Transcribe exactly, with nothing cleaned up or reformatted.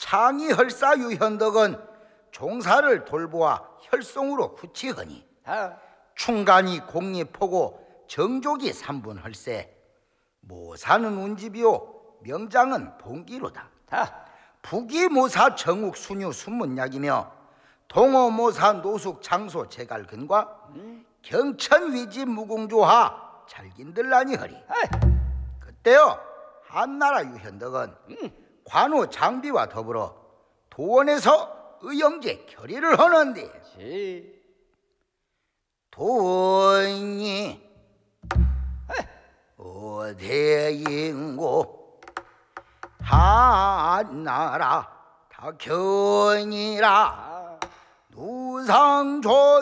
상이 헐사 유현덕은 종사를 돌보아 혈송으로 후치하니 아, 충간이 공립하고 정족이 삼분헐세 모사는 운집이요 명장은 봉기로다. 다 부기모사 정욱 순유 순문약이며 동호모사 노숙 장소 제갈근과 음. 경천위지 무공조하 잘긴들라니 허리. 아이, 그때요 한나라 유현덕은 음. 관우 장비와 더불어 도원에서 의영제 결의를 하는데 지 돈이 어디인고 한나라 다견이라 아. 누상조